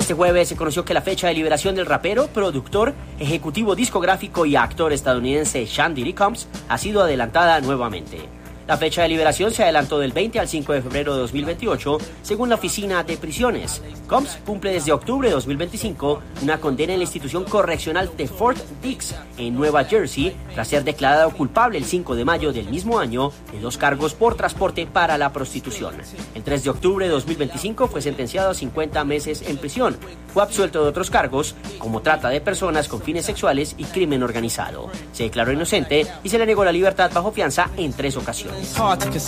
Este jueves se conoció que la fecha de liberación del rapero, productor, ejecutivo discográfico y actor estadounidense Sean Diddy Combs ha sido adelantada nuevamente. La fecha de liberación se adelantó del 20 al 5 de febrero de 2028, según la Oficina de Prisiones. Combs cumple desde octubre de 2025 una condena en la institución correccional de Fort Dix, en Nueva Jersey, tras ser declarado culpable el 5 de mayo del mismo año de 2 cargos por transporte para la prostitución. El 3 de octubre de 2025 fue sentenciado a 50 meses en prisión. Fue absuelto de otros cargos, como trata de personas con fines sexuales y crimen organizado. Se declaró inocente y se le negó la libertad bajo fianza en 3 ocasiones.